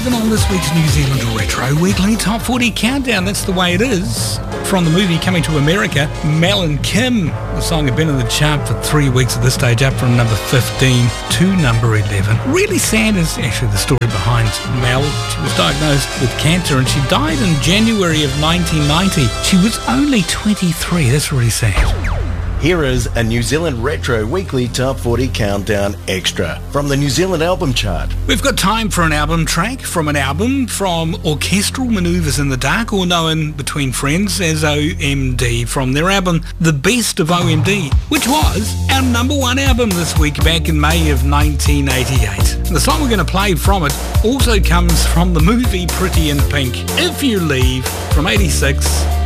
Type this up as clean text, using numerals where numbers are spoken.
On this week's New Zealand Retro Weekly Top 40 Countdown, that's the way it is. From the movie Coming to America, Mel and Kim. The song had been in the chart for 3 weeks at this stage, up from number 15 to number 11. Really sad is actually the story behind Mel. She was diagnosed with cancer and she died in January of 1990. She was only 23. That's really sad. Here is a New Zealand Retro Weekly Top 40 Countdown Extra from the New Zealand Album Chart. We've got time for an album track from an album from Orchestral Manoeuvres in the Dark, or known between friends as OMD, from their album The Best of OMD, which was our number one album this week back in May of 1988. The song we're going to play from it also comes from the movie Pretty in Pink, If You Leave, from 86.